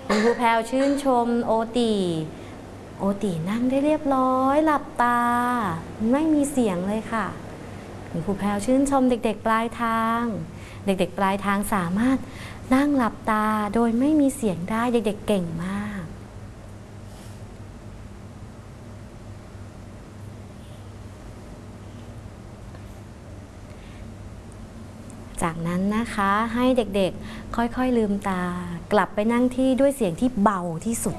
คุณครูแพรวชื่นชมโอตีนั่งได้เรียบร้อยหลับตาไม่มีเสียงเลยค่ะคุณครูแพรวชื่นชมเด็กๆปลายทางเด็กๆปลายทางสามารถนั่งหลับตาโดยไม่มีเสียงได้เด็กๆเก่งมากจากนั้นนะคะให้เด็กๆค่อยๆลืมตากลับไปนั่งที่ด้วยเสียงที่เบาที่สุด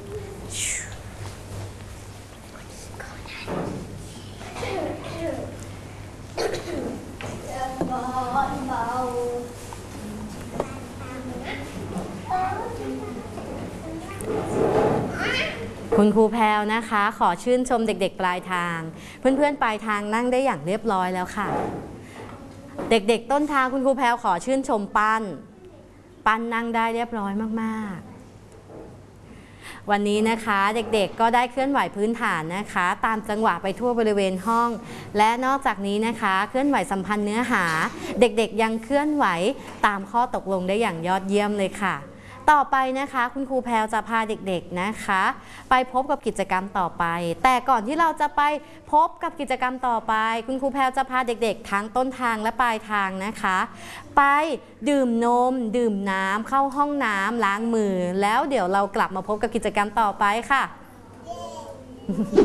คุณครูแพรวนะคะขอชื่นชมเด็กๆปลายทางเพื่อนๆปลายทางนั่งได้อย่างเรียบร้อยแล้วค่ะเด็กๆต้นทางคุณครูแพรวขอชื่นชมปั้นนั่งได้เรียบร้อยมากๆวันนี้นะคะเด็กๆก็ได้เคลื่อนไหวพื้นฐานนะคะตามจังหวะไปทั่วบริเวณห้องและนอกจากนี้นะคะเคลื่อนไหวสัมพันธ์เนื้อหาเด็กๆยังเคลื่อนไหวตามข้อตกลงได้อย่างยอดเยี่ยมเลยค่ะต่อไปนะคะคุณครูแพรวจะพาเด็กๆนะคะไปพบกับกิจกรรมต่อไปแต่ก่อนที่เราจะไปพบกับกิจกรรมต่อไปคุณครูแพรวจะพาเด็กๆทั้งต้นทางและปลายทางนะคะไปดื่มนมดื่มน้ำเข้าห้องน้ำล้างมือแล้วเดี๋ยวเรากลับมาพบกับกิจกรรมต่อไปค่ะ